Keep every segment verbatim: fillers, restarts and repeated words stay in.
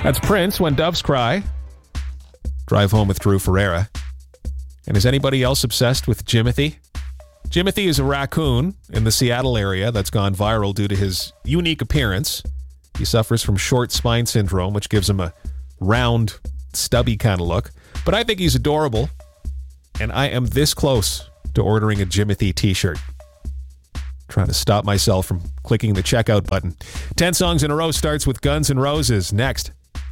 That's Prince, When Doves Cry. Drive Home with Drew Ferreira. And is anybody else obsessed with Jimothy? Jimothy is a raccoon in the Seattle area that's gone viral due to his unique appearance. He suffers from short spine syndrome, which gives him a round, stubby kind of look. But I think he's adorable, and I am this close to ordering a Jimothy t-shirt. Trying to stop myself from clicking the checkout button. Ten songs in a row starts with Guns N' Roses. Next.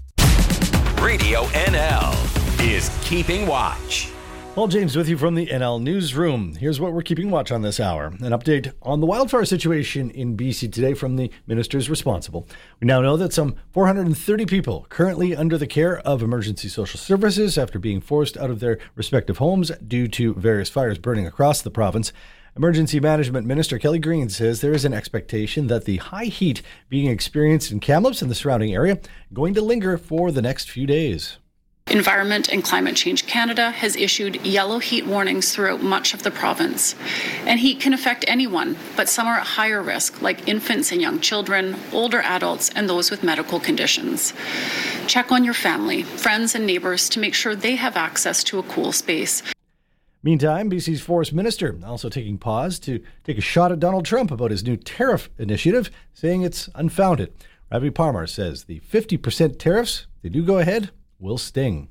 Radio N L is Keeping Watch. Paul James with you from the N L Newsroom. Here's what we're keeping watch on this hour. An update on the wildfire situation in B C today from the ministers responsible. We now know that some four hundred thirty people currently under the care of emergency social services after being forced out of their respective homes due to various fires burning across the province. Emergency Management Minister Kelly Green says there is an expectation that the high heat being experienced in Kamloops and the surrounding area going to linger for the next few days. Environment and Climate Change Canada has issued yellow heat warnings throughout much of the province. And heat can affect anyone, but some are at higher risk, like infants and young children, older adults, and those with medical conditions. Check on your family, friends, and neighbors to make sure they have access to a cool space. Meantime, B C's Forest Minister also taking pause to take a shot at Donald Trump about his new tariff initiative, saying it's unfounded. Ravi Parmar says the fifty percent tariffs, they do go ahead, will sting.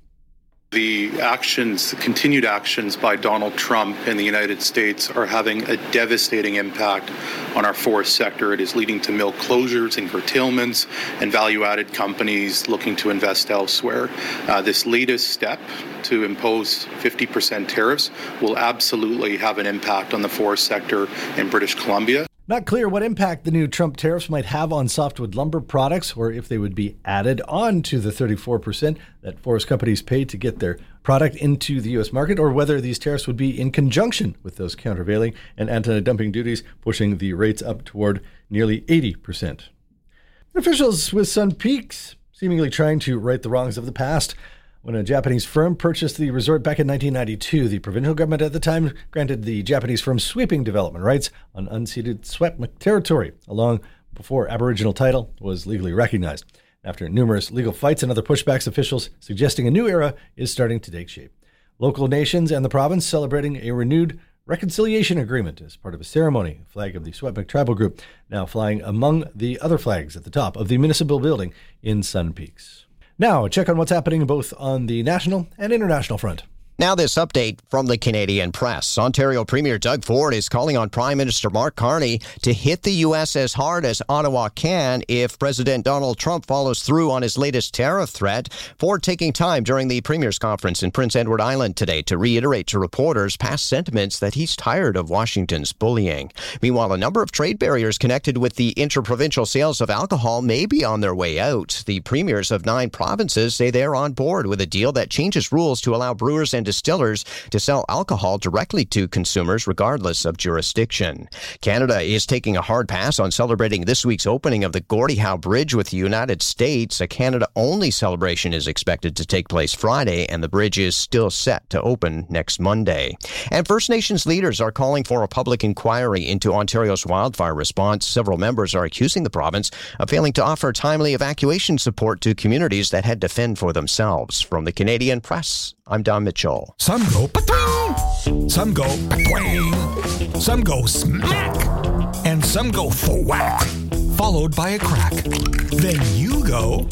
The actions, the continued actions by Donald Trump in the United States are having a devastating impact on our forest sector. It is leading to mill closures and curtailments and value-added companies looking to invest elsewhere. Uh, this latest step to impose fifty percent tariffs will absolutely have an impact on the forest sector in British Columbia. Not clear what impact the new Trump tariffs might have on softwood lumber products or if they would be added on to the thirty-four percent that forest companies pay to get their product into the U S market, or whether these tariffs would be in conjunction with those countervailing and anti-dumping duties, pushing the rates up toward nearly eighty percent. Officials with Sun Peaks seemingly trying to right the wrongs of the past. When a Japanese firm purchased the resort back in nineteen ninety-two, the provincial government at the time granted the Japanese firm sweeping development rights on unceded Secwepemc territory, long before Aboriginal title was legally recognized. After numerous legal fights and other pushbacks, officials suggesting a new era is starting to take shape. Local nations and the province celebrating a renewed reconciliation agreement as part of a ceremony. A flag of the Secwepemc tribal group now flying among the other flags at the top of the municipal building in Sun Peaks. Now, a check on what's happening both on the national and international front. Now this update from the Canadian press. Ontario Premier Doug Ford is calling on Prime Minister Mark Carney to hit the U S as hard as Ottawa can if President Donald Trump follows through on his latest tariff threat. Ford taking time during the Premier's conference in Prince Edward Island today to reiterate to reporters past sentiments that he's tired of Washington's bullying. Meanwhile, a number of trade barriers connected with the interprovincial sales of alcohol may be on their way out. The premiers of nine provinces say they're on board with a deal that changes rules to allow brewers and distillers to sell alcohol directly to consumers regardless of jurisdiction. Canada is taking a hard pass on celebrating this week's opening of the Gordie Howe Bridge with the United States. A Canada-only celebration is expected to take place Friday, and the bridge is still set to open next Monday. And First Nations leaders are calling for a public inquiry into Ontario's wildfire response. Several members are accusing the province of failing to offer timely evacuation support to communities that had to fend for themselves. From the Canadian Press, I'm Don Mitchell. Some go pa-twing, some go pa-twing, some go smack, and some go thwack, followed by a crack. Then you go,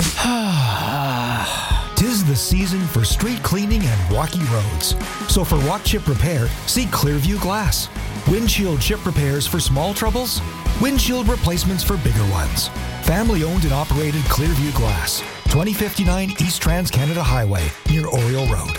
ah. Tis the season for street cleaning and rocky roads. So for walk chip repair, see Clearview Glass. Windshield chip repairs for small troubles, windshield replacements for bigger ones. Family owned and operated Clearview Glass, twenty fifty-nine East Trans-Canada Highway, near Oriole Road.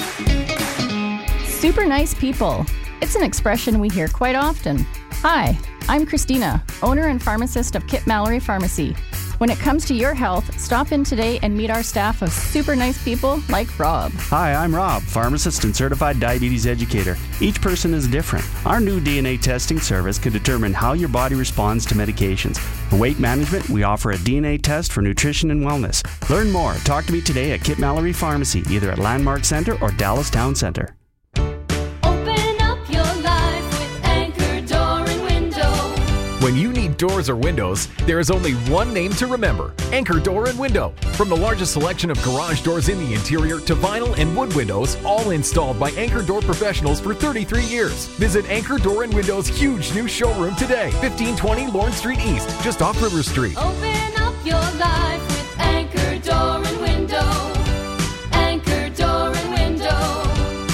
Super nice people. It's an expression we hear quite often. Hi, I'm Christina, owner and pharmacist of Kip Mallory Pharmacy. When it comes to your health, stop in today and meet our staff of super nice people like Rob. Hi, I'm Rob, pharmacist and certified diabetes educator. Each person is different. Our new D N A testing service can determine how your body responds to medications. For weight management, we offer a D N A test for nutrition and wellness. Learn more. Talk to me today at Kip Mallory Pharmacy, either at Landmark Center or Dallas Town Center. Open up your life with Anchor Door and Window. When you need need doors or windows, there is only one name to remember: Anchor Door and Window. From the largest selection of garage doors in the interior to vinyl and wood windows, all installed by Anchor Door professionals for thirty-three years. Visit Anchor Door and Window's huge new showroom today, fifteen twenty Lawrence Street East, just off River Street. Open up your life with Anchor Door and Window. Anchor Door and Window.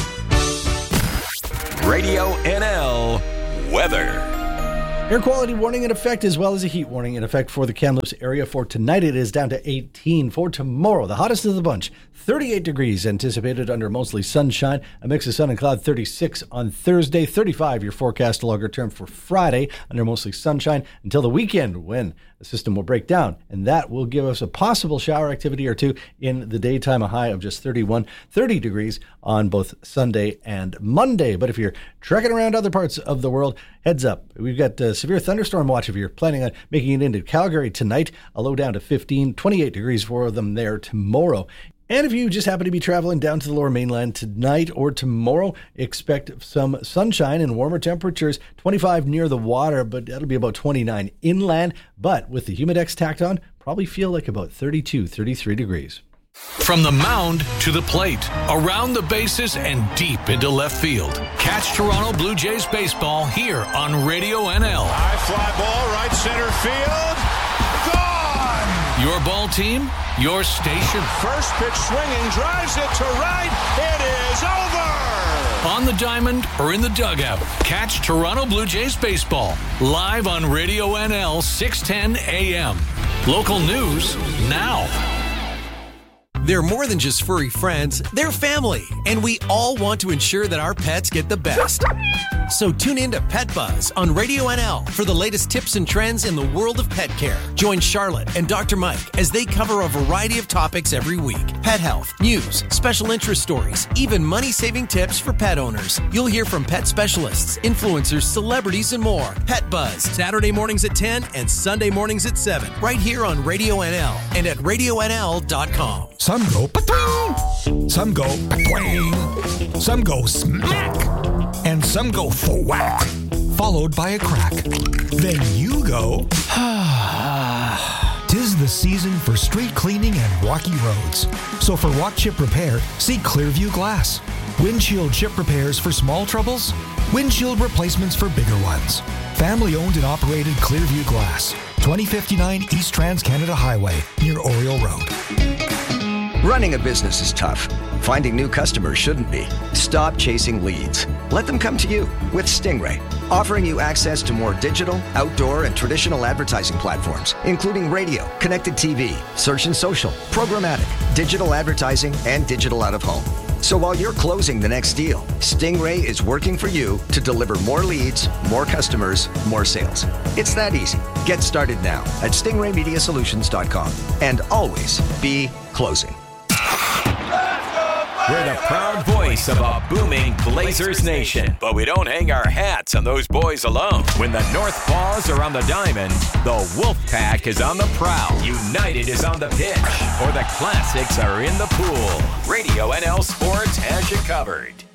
Radio N L weather. Air quality warning in effect, as well as a heat warning in effect for the Kamloops area. For tonight, it is down to eighteen. For tomorrow, the hottest of the bunch, thirty-eight degrees anticipated under mostly sunshine. A mix of sun and cloud, thirty-six on Thursday. thirty-five your forecast longer term for Friday under mostly sunshine until the weekend, when the system will break down. And that will give us a possible shower activity or two in the daytime, a high of just thirty-one, thirty degrees on both Sunday and Monday. But if you're trekking around other parts of the world, heads up. We've got a severe thunderstorm watch if you're planning on making it into Calgary tonight. A low down to fifteen, twenty-eight degrees for them there tomorrow. And if you just happen to be traveling down to the Lower Mainland tonight or tomorrow, expect some sunshine and warmer temperatures. twenty-five near the water, but that'll be about twenty-nine inland. But with the Humidex tacked on, probably feel like about thirty-two, thirty-three degrees. From the mound to the plate, around the bases, and deep into left field. Catch Toronto Blue Jays baseball here on Radio N L. High fly ball, right center field. Gone! Your ball team, your station. First pitch swinging, drives it to right. It is over! On the diamond or in the dugout, catch Toronto Blue Jays baseball live on Radio N L, six ten A M. Local news now. They're more than just furry friends, they're family, and we all want to ensure that our pets get the best. So tune in to Pet Buzz on Radio N L for the latest tips and trends in the world of pet care. Join Charlotte and Doctor Mike as they cover a variety of topics every week. Pet health, news, special interest stories, even money-saving tips for pet owners. You'll hear from pet specialists, influencers, celebrities, and more. Pet Buzz, Saturday mornings at ten and Sunday mornings at seven, right here on Radio N L and at radio n l dot com. Some go pa-twing, some go pa-twing, some go smack, and some go thwack, followed by a crack. Then you go, tis the season for street cleaning and rocky roads. So for rock chip repair, see Clearview Glass. Windshield chip repairs for small troubles, windshield replacements for bigger ones. Family owned and operated Clearview Glass, twenty fifty-nine East Trans-Canada Highway, near Oriole Road. Running a business is tough. Finding new customers shouldn't be. Stop chasing leads. Let them come to you with Stingray, offering you access to more digital, outdoor, and traditional advertising platforms, including radio, connected T V, search and social, programmatic, digital advertising, and digital out-of-home. So while you're closing the next deal, Stingray is working for you to deliver more leads, more customers, more sales. It's that easy. Get started now at stingray media solutions dot com and always be closing. We're the proud voice of a booming Blazers nation, but we don't hang our hats on those boys alone. When the North Paws are on the diamond, the Wolfpack is on the prowl, United is on the pitch, or the Classics are in the pool. Radio N L Sports has you covered.